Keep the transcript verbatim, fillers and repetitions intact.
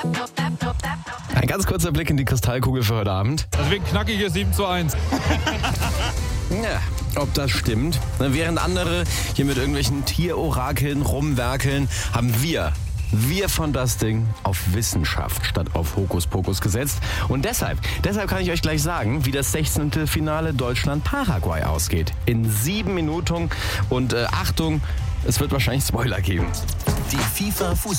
Ein ganz kurzer Blick in die Kristallkugel für heute Abend. Deswegen knacke ich hier sieben zu eins. Ja, ob das stimmt. Während andere hier mit irgendwelchen Tierorakeln rumwerkeln, haben wir, wir von das Ding auf Wissenschaft statt auf Hokuspokus gesetzt. Und deshalb, deshalb kann ich euch gleich sagen, wie das sechzehnte Finale Deutschland-Paraguay ausgeht. In sieben Minuten. Und äh, Achtung, es wird wahrscheinlich Spoiler geben. Die FIFA Fußball